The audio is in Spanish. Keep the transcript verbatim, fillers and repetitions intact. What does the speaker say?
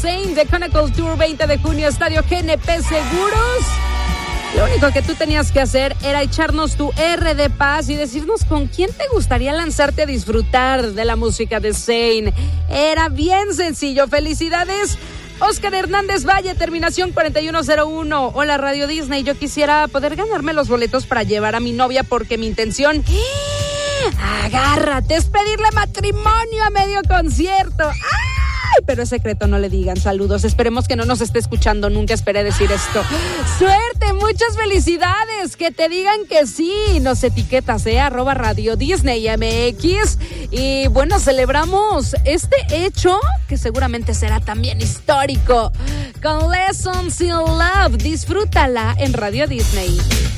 Zayn de Chronicle Tour veinte de junio, Estadio G N P Seguros. Lo único que tú tenías que hacer era echarnos tu R de paz y decirnos con quién te gustaría lanzarte a disfrutar de la música de Zayn. Era bien sencillo. Felicidades, Oscar Hernández Valle, terminación cuarenta y uno cero uno. Hola, Radio Disney. Yo quisiera poder ganarme los boletos para llevar a mi novia porque mi intención, agárrate, es pedirle matrimonio a medio concierto. ¡Ay! Pero es secreto, no le digan. Saludos, esperemos que no nos esté escuchando. Nunca esperé decir esto. Suerte, muchas felicidades. Que te digan que sí. Nos etiquetas, eh, arroba Radio Disney M X. Y bueno, celebramos este hecho que seguramente será también histórico con Lessons in Love. Disfrútala en Radio Disney.